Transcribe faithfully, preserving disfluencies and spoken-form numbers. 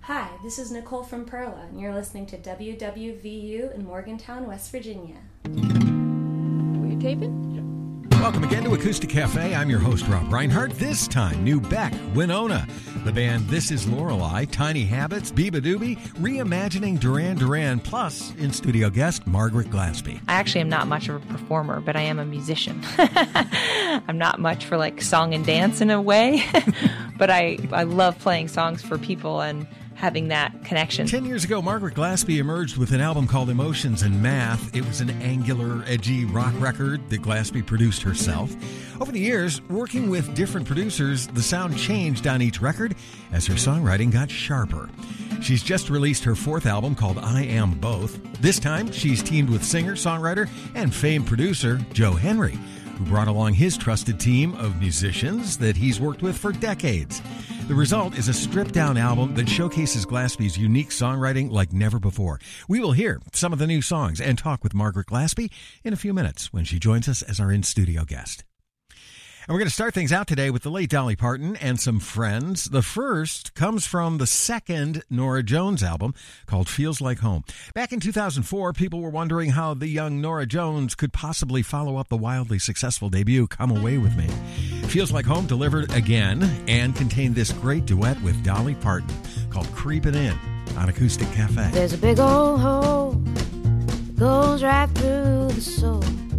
Hi, this is Nicole from Perla, and you're listening to W W V U in Morgantown, West Virginia. Were you taping? Welcome again to Acoustic Cafe. I'm your host, Rob Reinhardt. This time, New Beck, Winona. The band This Is Lorelei, Tiny Habits, Biba Doobie, reimagining Duran Duran, plus in-studio guest Margaret Glaspie. I actually am not much of a performer, but I am a musician. I'm not much for like song and dance in a way, but I, I love playing songs for people and having that connection. Ten years ago, Margaret Glaspie emerged with an album called Emotions and Math. It was an angular, edgy rock record that Glaspie produced herself. Over the years, working with different producers, the sound changed on each record as her songwriting got sharper. She's just released her fourth album called I Am Both. This time, she's teamed with singer, songwriter, and famed producer Joe Henry, who brought along his trusted team of musicians that he's worked with for decades. The result is a stripped-down album that showcases Glaspie's unique songwriting like never before. We will hear some of the new songs and talk with Margaret Glaspie in a few minutes when she joins us as our in-studio guest. And we're going to start things out today with the late Dolly Parton and some friends. The first comes from the second Norah Jones album called Feels Like Home. Back in two thousand four, people were wondering how the young Norah Jones could possibly follow up the wildly successful debut Come Away With Me. Feels Like Home delivered again and contained this great duet with Dolly Parton called Creepin' In on Acoustic Cafe. There's a big old hole that goes right through the soul.